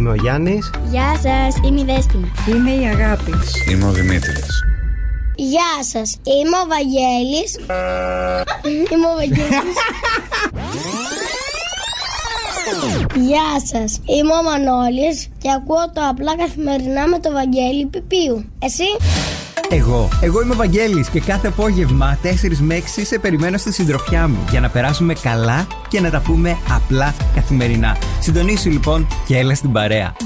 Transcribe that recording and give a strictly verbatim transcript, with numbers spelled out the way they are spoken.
Είμαι ο Γιάννης. Γεια σας, είμαι η Δέσποινα. Είμαι η Αγάπη. Είμαι ο Δημήτρης. Γεια σας, είμαι ο Βαγγέλης. Είμαι ο Βαγγέλης. Γεια σας, είμαι ο Μανώλης και ακούω το Απλά Καθημερινά με το Βαγγέλη Πιπίου. Εσύ? Εγώ. Εγώ είμαι ο Βαγγέλης και κάθε απόγευμα τέσσερις με έξι σε περιμένω στη συντροφιά μου για να περάσουμε καλά και να τα πούμε απλά καθημερινά. Συντονίσου λοιπόν και έλα στην παρέα.